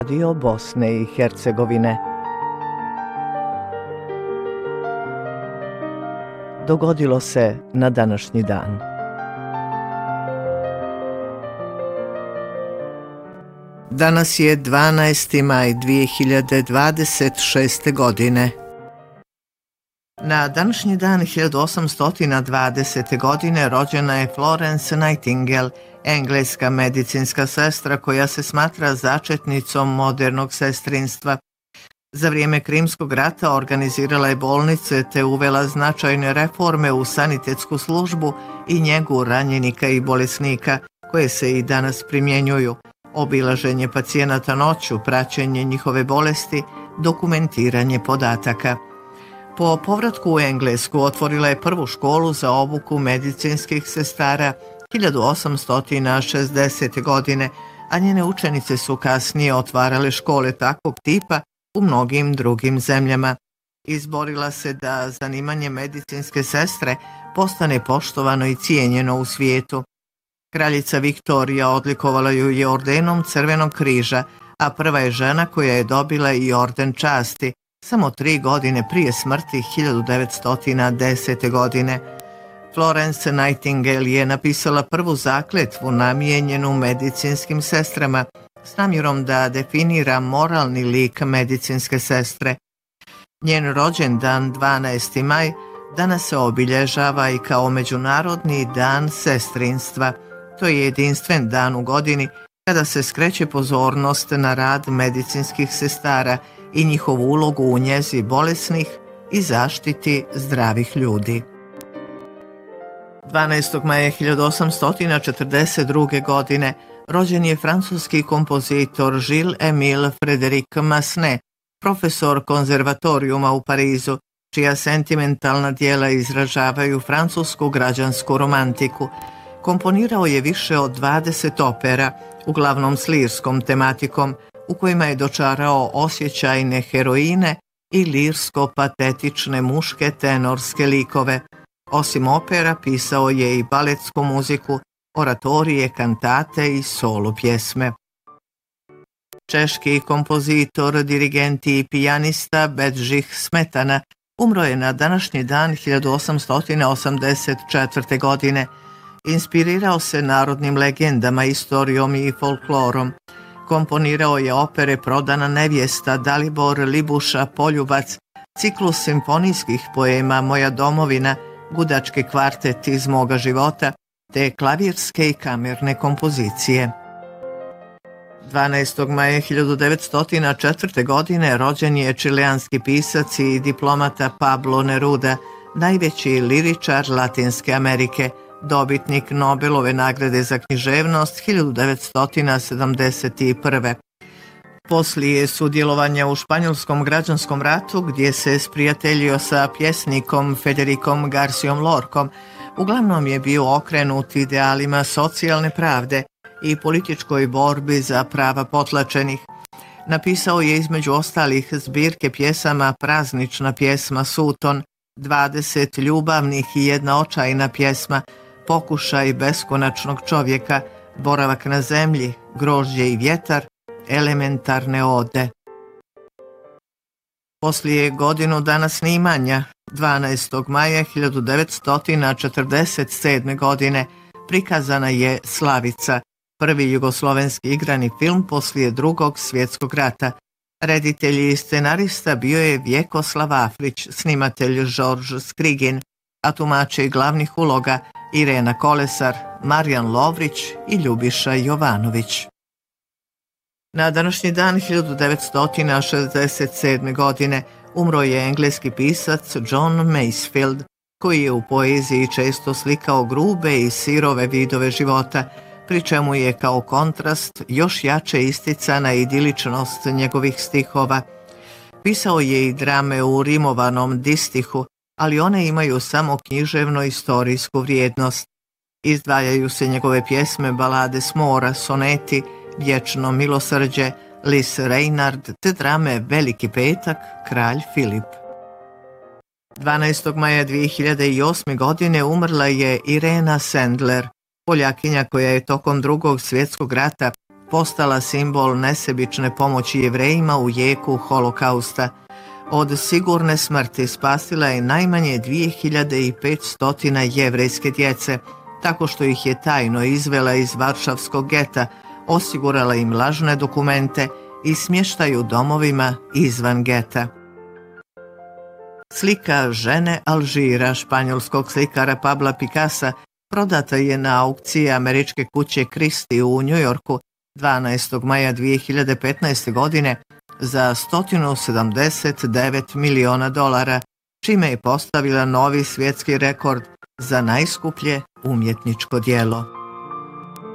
Radio Bosne i Hercegovine. Dogodilo se na današnji dan. Danas je 12. maj 2026. godine. Na današnji dan 1820. godine rođena je Florence Nightingale, engleska medicinska sestra koja se smatra začetnicom modernog sestrinstva. Za vrijeme Krimskog rata organizirala je bolnice te uvela značajne reforme u sanitetsku službu i njegu ranjenika i bolesnika, koje se i danas primjenjuju. Obilaženje pacijenata noću, praćenje njihove bolesti, dokumentiranje podataka. Po povratku u Englesku otvorila je prvu školu za obuku medicinskih sestara 1860. godine, a njene učenice su kasnije otvarale škole takvog tipa u mnogim drugim zemljama. Izborila se da zanimanje medicinske sestre postane poštovano i cijenjeno u svijetu. Kraljica Viktorija odlikovala ju je ordenom Crvenog križa, a prva je žena koja je dobila i orden časti, samo 3 godine prije smrti 1910. godine. Florence Nightingale je napisala prvu zakletvu namijenjenu medicinskim sestrama s namjerom da definira moralni lik medicinske sestre. Njen rođendan 12. maj danas se obilježava i kao Međunarodni dan sestrinstva. To je jedinstven dan u godini kada se skreće pozornost na rad medicinskih sestara i njihovu ulogu u njezi bolesnih i zaštiti zdravih ljudi. 12. maja 1842. godine rođen je francuski kompozitor Gilles-Émile Frédéric Massenet, profesor konzervatorijuma u Parizu, čija sentimentalna dijela izražavaju francusku građansku romantiku. Komponirao je više od 20 opera, uglavnom s lirskom tematikom, u kojima je dočarao osjećajne heroine i lirsko-patetične muške tenorske likove. Osim opera, pisao je i baletsku muziku, oratorije, kantate i solo pjesme. Češki kompozitor, dirigent i pijanista Bedřich Smetana umro je na današnji dan 1884. godine. Inspirirao se narodnim legendama, istorijom i folklorom. Komponirao je opere Prodana nevjesta, Dalibor, Libuša, Poljubac, ciklus simfonijskih poema Moja domovina, Gudački kvartet iz moga života, te klavirske i kamerne kompozicije. 12. maja 1904. godine rođen je čileanski pisac i diplomata Pablo Neruda, najveći liričar Latinske Amerike, dobitnik Nobelove nagrade za književnost 1971. Poslije sudjelovanja u Španjolskom građanskom ratu, gdje se sprijateljio sa pjesnikom Federicom Garcijom Lorkom, uglavnom je bio okrenut idealima socijalne pravde i političkoj borbi za prava potlačenih. Napisao je između ostalih zbirke pjesama Praznična pjesma Suton, 20 ljubavnih i 1 očajna pjesma, Pokušaj beskonačnog čovjeka, Boravak na zemlji, Grožđe i vjetar, Elementarne ode. Poslije godinu dana snimanja, 12. maja 1947. godine, prikazana je Slavica, prvi jugoslovenski igrani film poslije Drugog svjetskog rata. Reditelj i scenarista bio je Vjekoslav Afrić, snimatelj Žorž Skrigin, a tumači glavnih uloga Irena Kolesar, Marijan Lovrić i Ljubiša Jovanović. Na današnji dan 1967. godine umro je engleski pisac John Masefield, koji je u poeziji često slikao grube i sirove vidove života, pri čemu je kao kontrast još jače isticana idiličnost njegovih stihova. Pisao je i drame u rimovanom distihu, ali one imaju samo književno-istorijsku vrijednost. Izdvajaju se njegove pjesme Balade s mora, soneti, Vječno milosrđe, Lis Reinard te drame Veliki petak, Kralj Filip. 12. maja 2008. godine umrla je Irena Sendler, Poljakinja koja je tokom Drugog svjetskog rata postala simbol nesebične pomoći Jevrejima u jeku holokausta. Od sigurne smrti spasila je najmanje 2500 jevrejske djece, tako što ih je tajno izvela iz Varšavskog geta, osigurala im lažne dokumente i smještaj u domovima izvan geta. Slika žene Alžira španjolskog slikara Pabla Picassa prodata je na aukciji američke kuće Christie u Njujorku 12. maja 2015. godine za $179 miliona, čime je postavila novi svjetski rekord za najskuplje umjetničko djelo.